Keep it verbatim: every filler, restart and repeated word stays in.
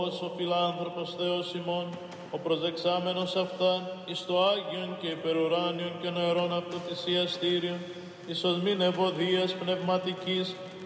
Ως ο φιλάνθρωπος Θεός ημών, ο προσδεξάμενος αυτάν, εις το Άγιον και υπερουράνιον και νεωρών αυτοθυσιαστήριον, εις οσμήν ευωδίας πνευματικής